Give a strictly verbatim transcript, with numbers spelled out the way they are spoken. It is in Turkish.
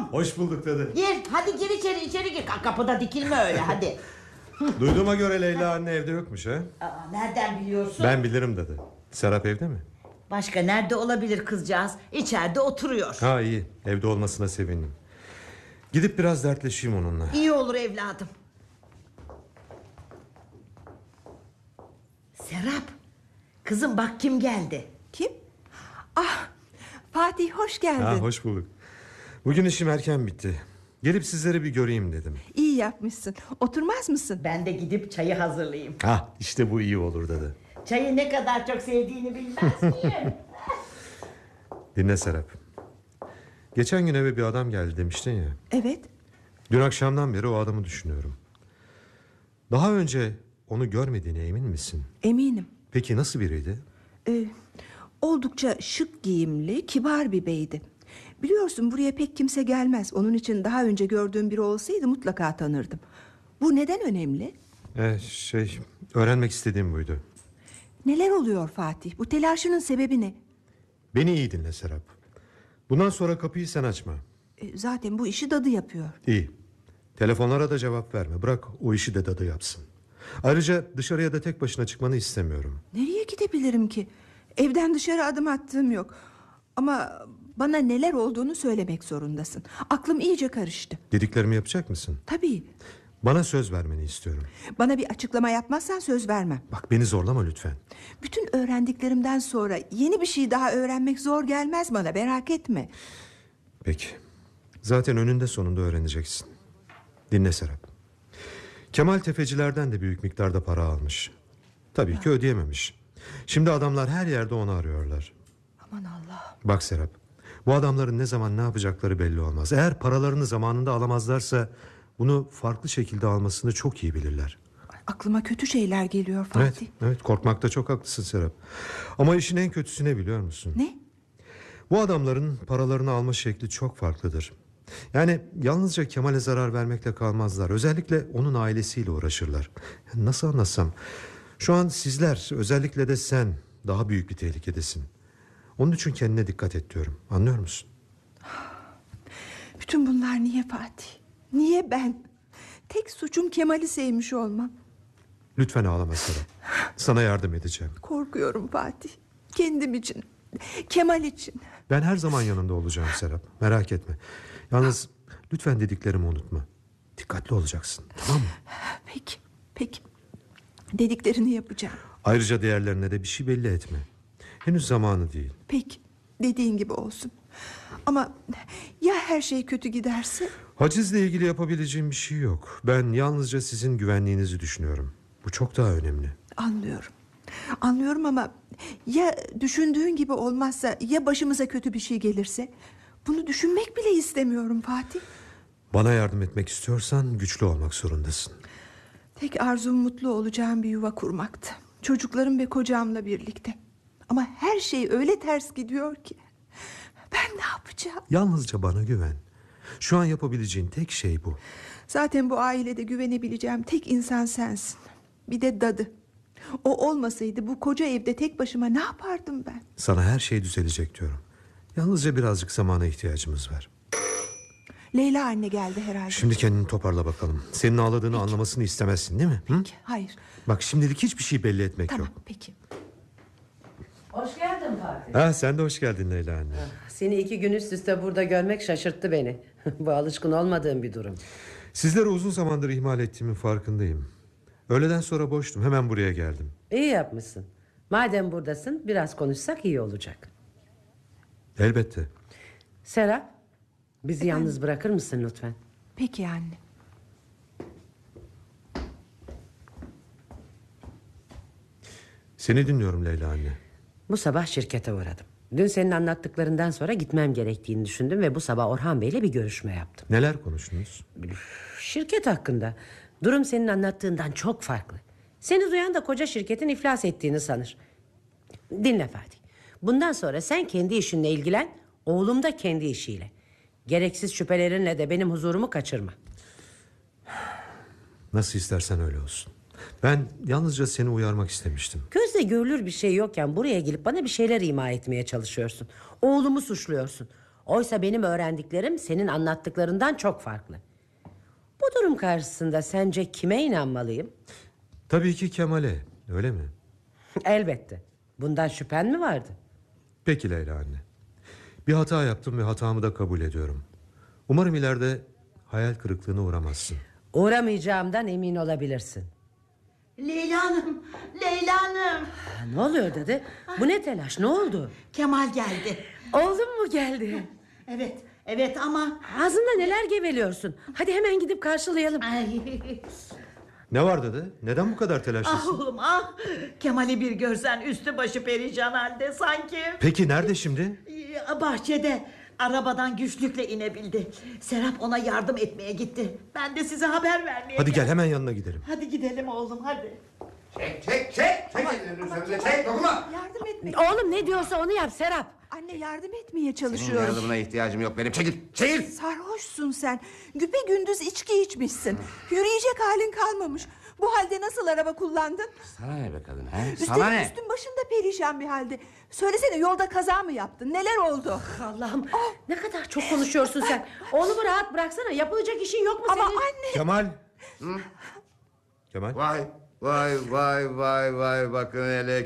Hoş bulduk dede. Gir hadi, gir içeri, içeri gir. Kapıda dikilme öyle, hadi. Duyduğuma göre Leyla anne evde yokmuş ha? Aa, nereden biliyorsun? Ben bilirim dede. Serap evde mi? Başka nerede olabilir kızcağız? İçeride oturuyor. Ha iyi, evde olmasına sevindim. Gidip biraz dertleşeyim onunla. İyi olur evladım. Serap, kızım bak kim geldi. Kim? Ah, Fatih hoş geldin. Ha, hoş bulduk. Bugün işim erken bitti. Gelip sizleri bir göreyim dedim. İyi yapmışsın. Oturmaz mısın? Ben de gidip çayı hazırlayayım. Ha, işte bu iyi olur dede. Çayı ne kadar çok sevdiğini bilmez miyim? Dinle Serap. Geçen gün eve bir adam geldi demiştin ya. Evet. Dün akşamdan beri o adamı düşünüyorum. Daha önce onu görmediğine emin misin? Eminim. Peki nasıl biriydi? Ee, oldukça şık giyimli, kibar bir beydi. Biliyorsun buraya pek kimse gelmez. Onun için daha önce gördüğüm biri olsaydı mutlaka tanırdım. Bu neden önemli? Ee, şey, öğrenmek istediğim buydu. Neler oluyor Fatih? Bu telaşının sebebi ne? Beni iyi dinle Serap. Bundan sonra kapıyı sen açma. Ee, zaten bu işi dadı yapıyor. İyi. Telefonlara da cevap verme. Bırak o işi de dadı yapsın. Ayrıca dışarıya da tek başına çıkmanı istemiyorum. Nereye gidebilirim ki? Evden dışarı adım attığım yok. Ama bana neler olduğunu söylemek zorundasın. Aklım iyice karıştı. Dediklerimi yapacak mısın? Tabii. Bana söz vermeni istiyorum. Bana bir açıklama yapmazsan söz vermem. Bak beni zorlama lütfen. Bütün öğrendiklerimden sonra yeni bir şey daha öğrenmek zor gelmez bana, merak etme. Peki. Zaten önünde sonunda öğreneceksin. Dinle Serap. Kemal tefecilerden de büyük miktarda para almış. Tabii ki ödeyememiş. Şimdi adamlar her yerde onu arıyorlar. Aman Allah. Bak Serap, bu adamların ne zaman ne yapacakları belli olmaz. Eğer paralarını zamanında alamazlarsa bunu farklı şekilde almasını çok iyi bilirler. Aklıma kötü şeyler geliyor Fatih. Evet, evet, korkmakta çok haklısın Serap. Ama işin en kötüsü ne biliyor musun? Ne? Bu adamların paralarını alma şekli çok farklıdır. Yani yalnızca Kemal'e zarar vermekle kalmazlar. Özellikle onun ailesiyle uğraşırlar. Nasıl anlatsam? Şu an sizler, özellikle de sen daha büyük bir tehlikedesin. Onun için kendine dikkat et diyorum. Anlıyor musun? Bütün bunlar niye Fatih? Niye ben? Tek suçum Kemal'i sevmiş olmam. Lütfen ağlama Serap. Sana yardım edeceğim. Korkuyorum Fatih. Kendim için, Kemal için. Ben her zaman yanında olacağım Serap. Merak etme. Yalnız lütfen dediklerimi unutma. Dikkatli olacaksın, tamam mı? Peki, peki. Dediklerini yapacağım. Ayrıca diğerlerine de bir şey belli etme. Henüz zamanı değil. Peki, dediğin gibi olsun. Ama ya her şey kötü giderse? Hacizle ilgili yapabileceğim bir şey yok. Ben yalnızca sizin güvenliğinizi düşünüyorum. Bu çok daha önemli. Anlıyorum. Anlıyorum ama ya düşündüğün gibi olmazsa, ya başımıza kötü bir şey gelirse? Bunu düşünmek bile istemiyorum Fatih. Bana yardım etmek istiyorsan güçlü olmak zorundasın. Tek arzum mutlu olacağım bir yuva kurmaktı. Çocuklarım ve kocamla birlikte. Ama her şey öyle ters gidiyor ki. Ben ne yapacağım? Yalnızca bana güven. Şu an yapabileceğin tek şey bu. Zaten bu ailede güvenebileceğim tek insan sensin. Bir de dadı. O olmasaydı bu koca evde tek başıma ne yapardım ben? Sana her şey düzelecek diyorum. Yalnızca birazcık zamana ihtiyacımız var. Leyla anne geldi herhalde. Şimdi kendini toparla bakalım. Senin ağladığını Peki. anlamasını istemezsin değil mi? Peki, Hı? hayır. Bak şimdilik hiçbir şey belli etmek Tamam, yok. peki. Hoş geldin Fatih. Ha, sen de hoş geldin Leyla anne. Seni iki gün üst üste burada görmek şaşırttı beni. Bu alışkın olmadığım bir durum. Sizleri uzun zamandır ihmal ettiğimin farkındayım. Öğleden sonra boştum, hemen buraya geldim. İyi yapmışsın. Madem buradasın biraz konuşsak iyi olacak. Elbette. Serap, bizi Efendim? yalnız bırakır mısın lütfen? Peki anne. Seni dinliyorum Leyla anne. Bu sabah şirkete uğradım. Dün senin anlattıklarından sonra gitmem gerektiğini düşündüm ve bu sabah Orhan Bey'le bir görüşme yaptım. Neler konuştunuz? Şirket hakkında. Durum senin anlattığından çok farklı. Seni duyan da koca şirketin iflas ettiğini sanır. Dinle Fatih. Bundan sonra sen kendi işinle ilgilen, oğlum da kendi işiyle. Gereksiz şüphelerinle de benim huzurumu kaçırma. Nasıl istersen öyle olsun. Ben yalnızca seni uyarmak istemiştim. Gözle görülür bir şey yokken buraya gelip bana bir şeyler ima etmeye çalışıyorsun. Oğlumu suçluyorsun. Oysa benim öğrendiklerim senin anlattıklarından çok farklı. Bu durum karşısında sence kime inanmalıyım? Tabii ki Kemal'e, öyle mi? Elbette. Bundan şüphen mi vardı? Peki Leyla anne. Bir hata yaptım ve hatamı da kabul ediyorum. Umarım ileride hayal kırıklığına uğramazsın. Uğramayacağımdan emin olabilirsin. Leyla Hanım, Leyla Hanım. Ha, ne oluyor dedi? Bu ne telaş, ne oldu? Kemal geldi. Oğlum mu geldi? Evet, evet ama... Ağzında neler geveliyorsun? Hadi hemen gidip karşılayalım. Ay. Ne var dedi? Neden bu kadar Ah telaşlısın? oğlum ah. Kemal'i bir görsen üstü başı perişan halde sanki. Peki nerede şimdi? Ee, Bahçede arabadan güçlükle inebildi. Serap ona yardım etmeye gitti. Ben de size haber vermeye Hadi gel geldim. hemen yanına gidelim. Hadi gidelim oğlum hadi. Çek çek çek. Çek elini üzerimize çek dokunma. Yardım etme. Oğlum ne diyorsa onu yap Serap. Anne yardım etmeye Senin çalışıyorum. yardımına ihtiyacım yok benim. Çekil çekil. Sarhoşsun sen. Güpe gündüz içki içmişsin. Yürüyecek halin kalmamış. Bu halde nasıl araba kullandın? Sana ne be kadın ha? Sana Üstelik ne? üstün başında perişan bir halde. Söylesene yolda kaza mı yaptın? Neler oldu? Allah'ım ne kadar çok konuşuyorsun sen. Oğlumu rahat bıraksana. Yapılacak işin yok mu Ama senin? anne. Kemal. Kemal. Vay vay vay vay vay bakın hele